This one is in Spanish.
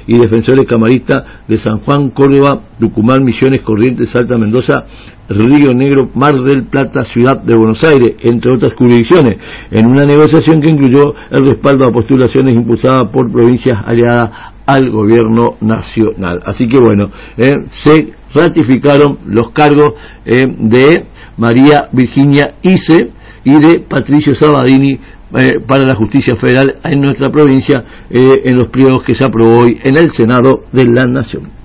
y defensores camaristas de San Juan, Córdoba, Tucumán, Misiones, Corrientes, Salta, Mendoza, Río Negro, Mar del Plata, Ciudad de Buenos Aires, entre otras jurisdicciones, en una negociación que incluyó el respaldo a postulaciones impulsadas por provincias aliadas al gobierno nacional. Así que bueno, se ratificaron los cargos de María Virginia Ise y de Patricio Sabadini para la justicia federal en nuestra provincia, en los pliegos que se aprobó hoy en el Senado de la Nación.